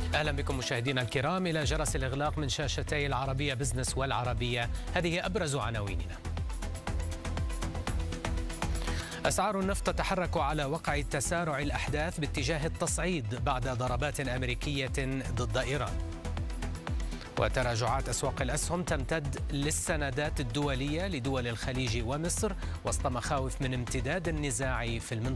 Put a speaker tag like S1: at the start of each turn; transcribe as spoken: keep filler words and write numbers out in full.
S1: أهلا بكم مشاهدينا الكرام إلى جرس الإغلاق من شاشتي العربية بزنس والعربية. هذه أبرز عناويننا. أسعار النفط تتحرك على وقع تسارع الأحداث باتجاه التصعيد بعد ضربات أمريكية ضد إيران. وتراجعات أسواق الأسهم تمتد للسندات الدولية لدول الخليج ومصر وسط مخاوف من امتداد النزاع في المنطقة.